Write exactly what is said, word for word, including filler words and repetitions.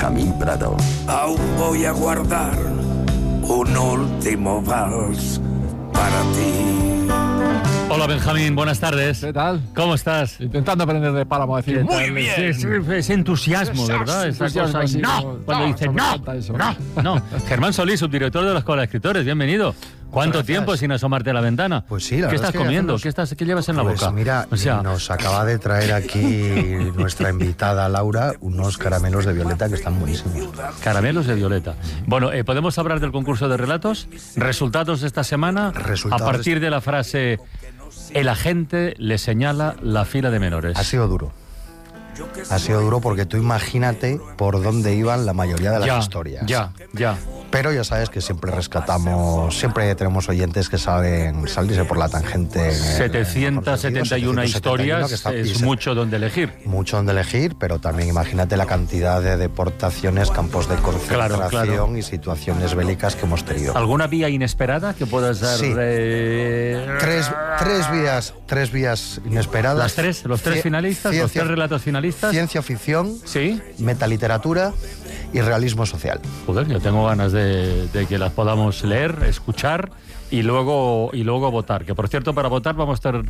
Benjamín Prado. Aún voy a guardar un último vals para ti. Hola Benjamín, buenas tardes. ¿Qué tal? ¿Cómo estás? Intentando aprender de Páramo a decir muy tal? bien. Es, es- es entusiasmo, ¿verdad? Esa entusiasmo, cosa. sí, No, como- cuando no, dice me no, encanta eso. no, no. Germán Solís, subdirector de la Escuela de Escritores, bienvenido. ¿Cuánto Gracias. tiempo sin asomarte a la ventana? Pues sí, la ¿Qué verdad estás es que comiendo? hacemos- ¿Qué, estás, ¿Qué llevas en la Pues boca? mira, o sea, nos acaba de traer aquí nuestra invitada Laura unos caramelos de violeta que están buenísimos. caramelos de violeta. Bueno, eh, ¿podemos hablar del concurso de relatos? ¿Resultados de esta semana? Resultados a partir de la frase, el agente le señala la fila de menores. Ha sido duro. Ha sido duro porque tú imagínate por dónde iban la mayoría de las ya, historias. Ya, ya. Pero ya sabes que siempre rescatamos, siempre tenemos oyentes que saben salirse por la tangente. en el- setecientos setenta y uno en el mejor sentido, historias setecientos setenta y uno que está- y es se- mucho donde elegir. Mucho donde elegir, pero también imagínate la cantidad de deportaciones, campos de concentración claro. y situaciones bélicas que hemos tenido. ¿Alguna vía inesperada que puedas dar? Sí. eh, Tres, tres vías, tres vías inesperadas. Las tres, los tres Cie- finalistas, los ciencia- tres relatos finalistas. Ciencia ficción, Sí. metaliteratura y realismo social. Joder, yo tengo ganas de, de que las podamos leer, escuchar y luego y luego votar. Que por cierto, para votar vamos a estar